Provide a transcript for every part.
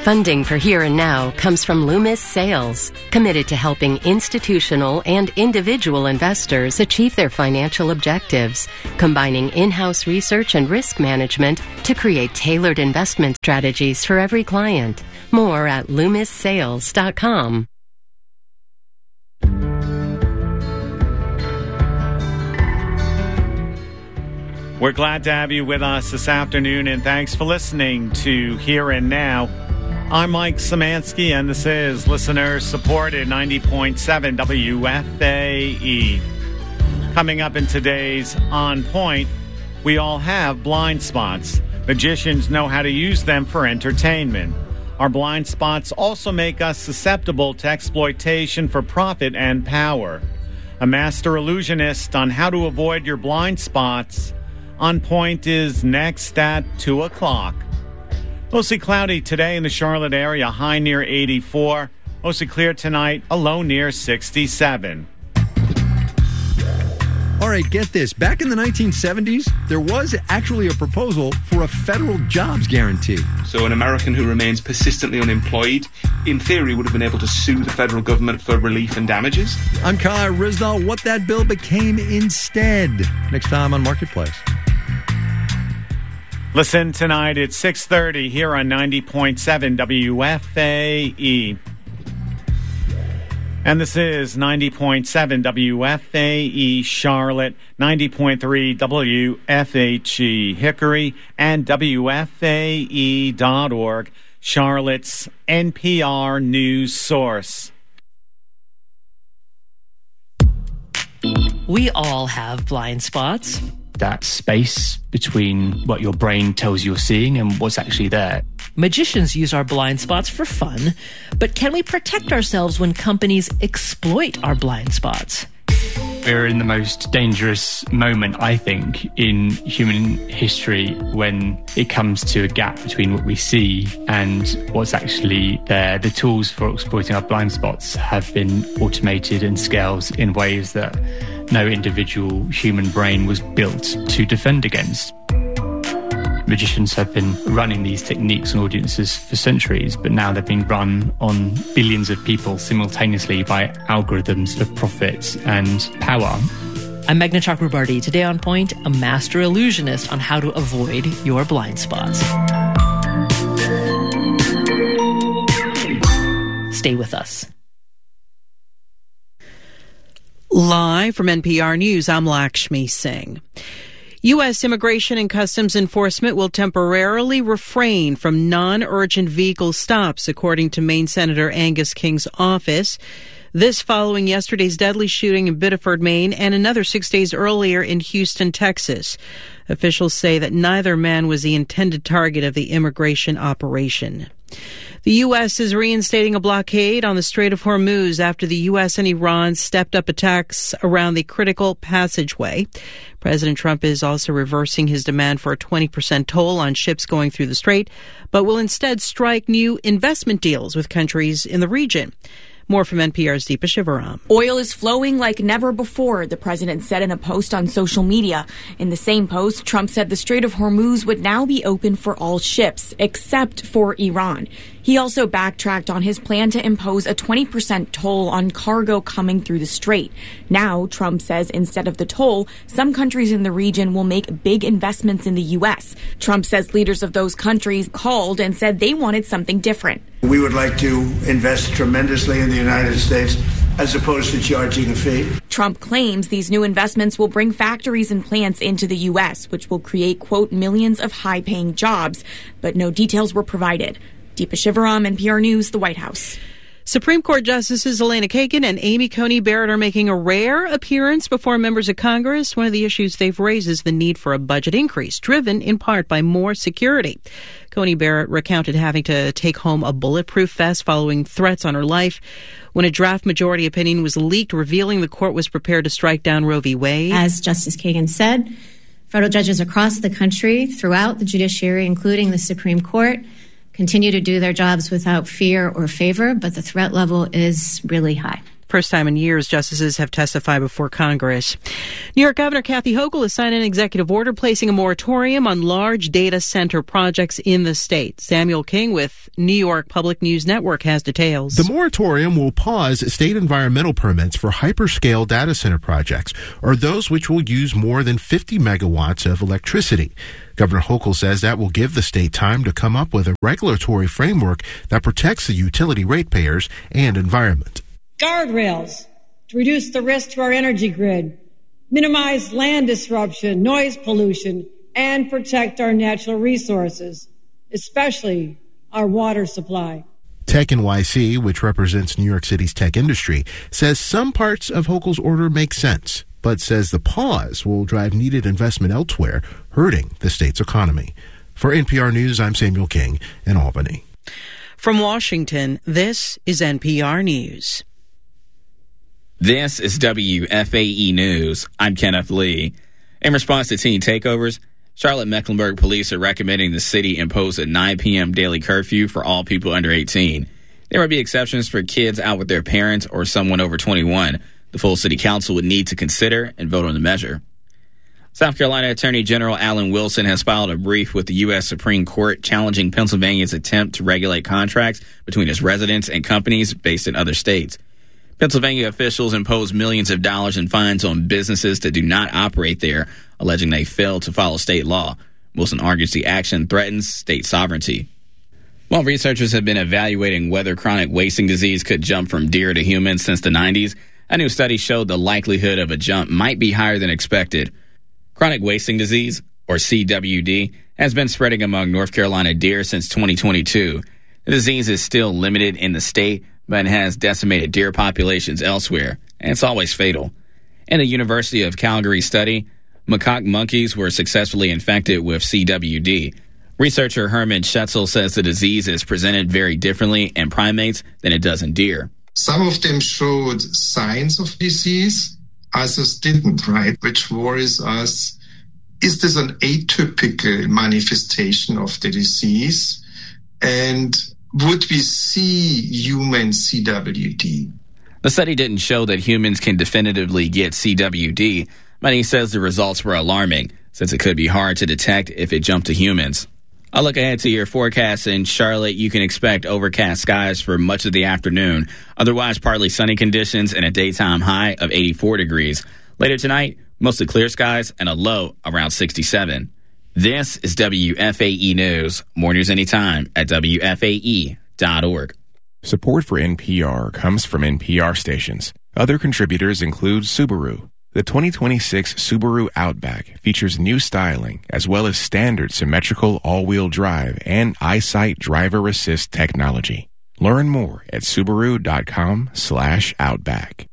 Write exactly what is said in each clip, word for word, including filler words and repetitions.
Funding for Here and Now comes from Loomis Sales, committed to helping institutional and individual investors achieve their financial objectives, combining in-house research and risk management to create tailored investment strategies for every client. More at loomis sales dot com. We're glad to have you with us this afternoon, and thanks for listening to Here and Now. I'm Mike Szymanski, and this is listener-supported ninety point seven W F A E. Coming up in today's On Point, we all have blind spots. Magicians know how to use them for entertainment. Our blind spots also make us susceptible to exploitation for profit and power. A master illusionist on how to avoid your blind spots. On Point is next at two o'clock. Mostly cloudy today in the Charlotte area, high near eighty-four. Mostly clear tonight, a low near sixty-seven. All right, get this. Back in the nineteen seventies, there was actually a proposal for a federal jobs guarantee. So an American who remains persistently unemployed, in theory, would have been able to sue the federal government for relief and damages. I'm Kyle Rizdal. What that bill became instead. Next time on Marketplace. Listen tonight at six thirty here on ninety point seven W F A E. And this is ninety point seven W F A E Charlotte, ninety point three W F H E Hickory, and W F A E dot org, Charlotte's N P R news source. We all have blind spots. That space between what your brain tells you're seeing and what's actually there. Magicians use our blind spots for fun, but can we protect ourselves when companies exploit our blind spots? We're in the most dangerous moment, I think, in human history when it comes to a gap between what we see and what's actually there. The tools for exploiting our blind spots have been automated and scaled in ways that no individual human brain was built to defend against. Magicians have been running these techniques on audiences for centuries, but now they're being run on billions of people simultaneously by algorithms for profit and power. I'm Meghna Chakrabarty. Today on Point, a master illusionist on how to avoid your blind spots. Stay with us. Live from N P R News, I'm Lakshmi Singh. U S Immigration and Customs Enforcement will temporarily refrain from non-urgent vehicle stops, according to Maine Senator Angus King's office. This following yesterday's deadly shooting in Biddeford, Maine, and another six days earlier in Houston, Texas. Officials say that neither man was the intended target of the immigration operation. The U S is reinstating a blockade on the Strait of Hormuz after the U S and Iran stepped up attacks around the critical passageway. President Trump is also reversing his demand for a twenty percent toll on ships going through the strait, but will instead strike new investment deals with countries in the region. More from N P R's Deepa Shivaram. Oil is flowing like never before, the president said in a post on social media. In the same post, Trump said the Strait of Hormuz would now be open for all ships, except for Iran. He also backtracked on his plan to impose a twenty percent toll on cargo coming through the strait. Now, Trump says instead of the toll, some countries in the region will make big investments in the U S. Trump says leaders of those countries called and said they wanted something different. We would like to invest tremendously in the United States as opposed to charging a fee. Trump claims these new investments will bring factories and plants into the U S, which will create, quote, millions of high-paying jobs, but no details were provided. Deepa Shivaram, N P R News, the White House. Supreme Court Justices Elena Kagan and Amy Coney Barrett are making a rare appearance before members of Congress. One of the issues they've raised is the need for a budget increase, driven in part by more security. Coney Barrett recounted having to take home a bulletproof vest following threats on her life when a draft majority opinion was leaked revealing the court was prepared to strike down Roe v. Wade. As Justice Kagan said, federal judges across the country, throughout the judiciary, including the Supreme Court, continue to do their jobs without fear or favor, but the threat level is really high. First time in years justices have testified before Congress. New York Governor Kathy Hochul has signed an executive order placing a moratorium on large data center projects in the state. Samuel King with New York Public News Network has details. The moratorium will pause state environmental permits for hyperscale data center projects, or those which will use more than fifty megawatts of electricity. Governor Hochul says that will give the state time to come up with a regulatory framework that protects the utility ratepayers and environment. Guardrails to reduce the risk to our energy grid, minimize land disruption, noise pollution, and protect our natural resources, especially our water supply. Tech N Y C, which represents New York City's tech industry, says some parts of Hochul's order make sense, but says the pause will drive needed investment elsewhere, hurting the state's economy. For N P R News, I'm Samuel King in Albany. From Washington, this is N P R News. This is W F A E News. I'm Kenneth Lee. In response to teen takeovers, Charlotte-Mecklenburg police are recommending the city impose a nine p.m. daily curfew for all people under eighteen. There will be exceptions for kids out with their parents or someone over twenty-one. The full city council would need to consider and vote on the measure. South Carolina Attorney General Alan Wilson has filed a brief with the U S Supreme Court challenging Pennsylvania's attempt to regulate contracts between its residents and companies based in other states. Pennsylvania officials impose millions of dollars in fines on businesses that do not operate there, alleging they failed to follow state law. Wilson argues the action threatens state sovereignty. While researchers have been evaluating whether chronic wasting disease could jump from deer to humans since the nineties, a new study showed the likelihood of a jump might be higher than expected. Chronic wasting disease, or C W D, has been spreading among North Carolina deer since twenty twenty-two. The disease is still limited in the state, but has decimated deer populations elsewhere, and it's always fatal. In a University of Calgary study, macaque monkeys were successfully infected with C W D. Researcher Herman Schetzel says the disease is presented very differently in primates than it does in deer. Some of them showed signs of disease, others didn't, right? Which worries us. Is this an atypical manifestation of the disease? And would we see human C W D? The study didn't show that humans can definitively get C W D, but he says the results were alarming, since it could be hard to detect if it jumped to humans. I'll look ahead to your forecast. In Charlotte, you can expect overcast skies for much of the afternoon. Otherwise, partly sunny conditions and a daytime high of eighty-four degrees. Later tonight, mostly clear skies and a low around sixty-seven. This is W F A E News. More news anytime at W F A E dot org. Support for N P R comes from N P R stations. Other contributors include Subaru. The twenty twenty-six Subaru Outback features new styling as well as standard symmetrical all-wheel drive and EyeSight driver assist technology. Learn more at Subaru.com slash Outback.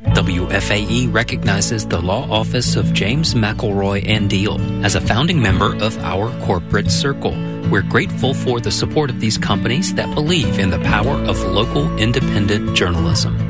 W F A E recognizes the law office of James McElroy and Deal as a founding member of our corporate circle. We're grateful for the support of these companies that believe in the power of local independent journalism.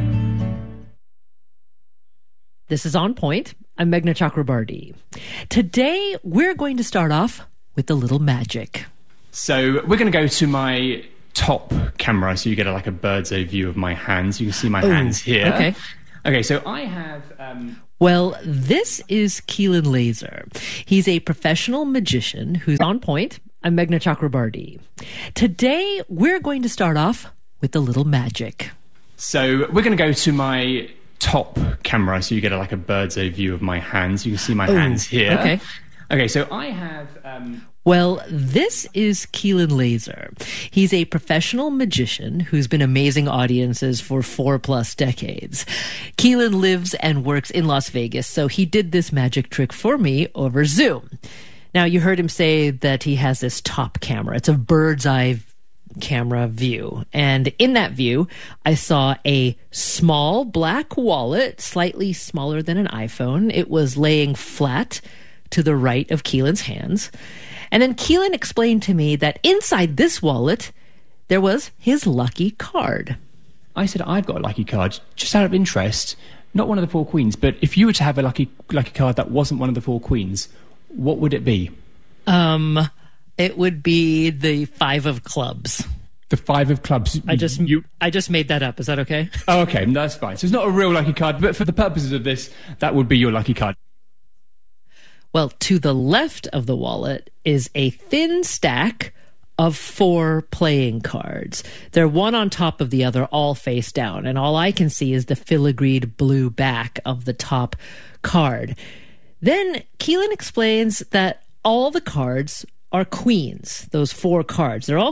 This is On Point. I'm Meghna Chakrabarti. Today, we're going to start off with a little magic. So we're going to go to my top camera, so you get a, like a bird's eye view of my hands. You can see my Ooh, hands here. Okay. Okay, so I have... Um... Well, this is Keelan Laser. He's a professional magician who's on point. I'm Meghna Chakrabarti. Today, we're going to start off with a little magic. So we're going to go to my top camera, so you get a, like a bird's eye view of my hands. You can see my Ooh, hands here. Okay. Okay, so I have... Um... Well, this is Keelan Laser. He's a professional magician who's been amazing audiences for four plus decades. Keelan lives and works in Las Vegas, so he did this magic trick for me over Zoom. Now, you heard him say that he has this top camera. It's a bird's eye camera view. And in that view, I saw a small black wallet, slightly smaller than an iPhone. It was laying flat to the right of Keelan's hands. And then Keelan explained to me that inside this wallet, there was his lucky card. I said, I've got a lucky card, just out of interest, not one of the four queens, but if you were to have a lucky lucky card that wasn't one of the four queens, what would it be? Um, it would be the five of clubs. The five of clubs. I just you, I just made that up. Is that okay? Oh, okay. That's fine. So it's not a real lucky card, but for the purposes of this, that would be your lucky card. Well, to the left of the wallet is a thin stack of four playing cards. They're one on top of the other, all face down, and all I can see is the filigreed blue back of the top card. Then Keelan explains that all the cards are queens, those four cards. They're all